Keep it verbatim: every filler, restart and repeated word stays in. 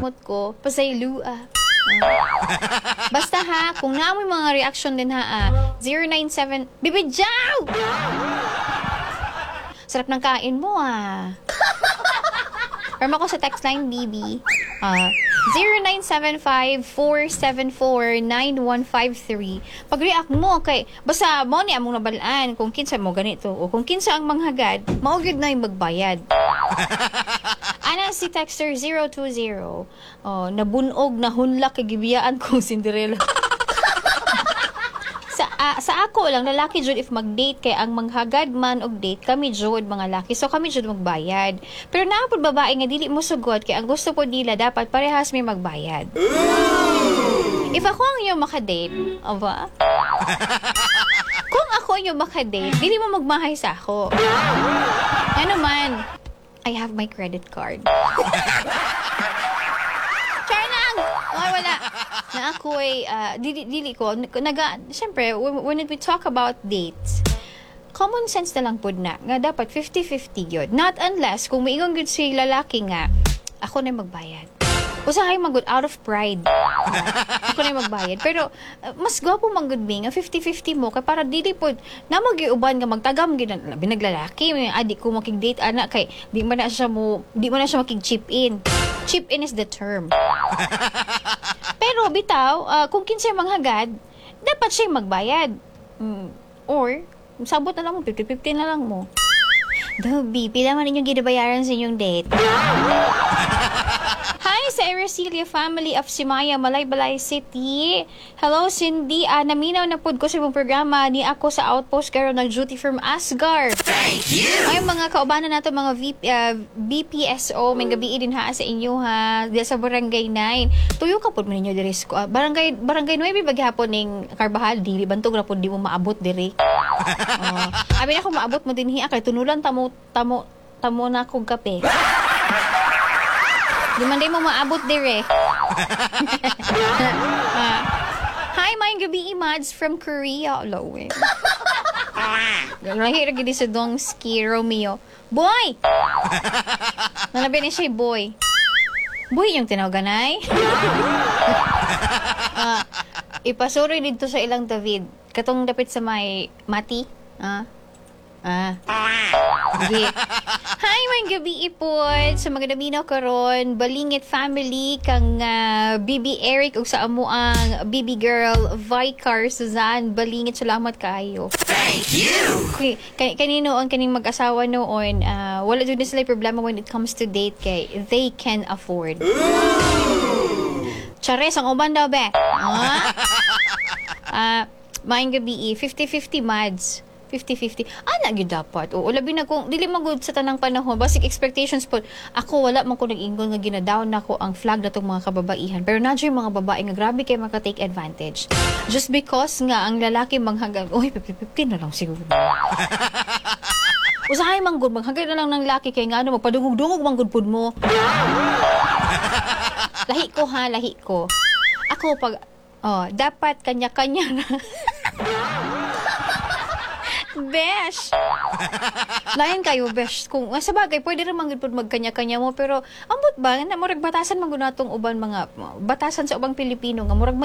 kamot ko, pasaylua. Basta ha, kung naamoy mga reaction din ha, ah, zero nine seven, Bibidyaw! Sarap ng kain mo ah. Perma ko sa text line, B B. Uh, zero nine seven five, four seven four, nine one five three. Pag-react mo kay, basta mo ni among nabalaan kung kinsa mo ganito o kung kinsa ang manghagad, maugid na yung magbayad. Ana si texter zero two zero. Oh, nabunog, nahunlak, kagibiyaan kong Cinderella. sa uh, sa ako lang lalaki jud if mag-date kay ang manghagad man og date kami jud mga laki, so kami jud magbayad. Pero naa pud babae nga dili mo sugod kay ang gusto pud nila dapat parehas may magbayad. If ako ang iyo maka-date, aba? Kung ako yung maka-date, dili mo magmahay sa ako. Ano man, I have my credit card. Charnang! Oh, wala. Na ako ay, uh, dili, dili ko, naga, syempre, when, when we talk about dates, common sense na lang po na, nga dapat fifty fifty yun. Not unless, kung maingong good si lalaki nga, ako na magbayad. Usahay mag out of pride. Ako na magbayad. Pero, uh, mas gwapo mang good nga, fifty fifty mo, kaya para dili po, na mag-iuban nga, magtagam, binaglalaki, may adik ko makig-date, anak, kay, di mo na siya mo, di mo na siya makig-chip in. Chip in is the term. Pero bitaw, uh, kung kinsay manghagad, dapat siya magbayad. Mm, or, sabot na lang mo, fifty fifty na lang mo. Dobi, pila man inyong ginabayaran sa inyong date. Hi sa Ericilia family of Simaya, Malaybalay City. Hello Cindy, uh, naminaw na pod ko sa ibang programa ni ako sa outpost karon nag-duty from Asgar. Thank you! Ay mga kaubanan nato mga V P, uh, B P S O, may gabi din ha sa inyo ha, diya sa Barangay nine. Tuyo ka pod man ninyo diri sa uh, Barangay Barangay nine baghapon ning Carbajal, dili bantog ra pod di mo maabot diri. Oh, abi na ko maabot mo dinhi kay tunulan tamo tamo tamo na kog kape. Di man din mo maabot dire. uh, Hi, my gabi imads from Korea. Lowe. Lahir gidi sa Dongski, Romeo. Boy! Nalabi ni siya, boy. Boy yung tinawaganay. uh, ipasuri dito sa ilang David. Katong dapit sa may Mati. Ah. Ah. Sige. Hi, may gabi ipod sa mga naminaw karon, Balingit family kang uh, B B Eric ug sa amo ang B B girl Vicar Suzanne Balingit, salamat kaayo. Thank you. Okay, kan kanino ang kaning mag-asawa noon, uh, wala jud sila problema when it comes to date kay they can afford. Chares ang uban daw be. Ah. Uh, may gabi fifty fifty mads. fifty fifty. Ana gyud dapat. O labi na kung dili magud sa tanang panahon, basic expectations po. Ako wala man ko nag-ingon nga ginadown nako ang flag natong mga kababaihan. Pero nadyo yung mga babae nga grabe kay maka-take advantage. Just because nga ang lalaki manghagang, oy, fifty fifty na lang siguro. Usahay manggod maghagay na lang ng laki kay nga ano magpadungog-dungog manggod pud mo. Lahi ko ha, lahi ko. Ako pag oh, dapat kanya-kanya na. Besh! Lain kayo, besh. Kung sa bagay, pwede rin manggod magkanya-kanya mo, pero ambot ba, na murag batasan manggod natong uban mga batasan sa ubang Pilipino, nga murag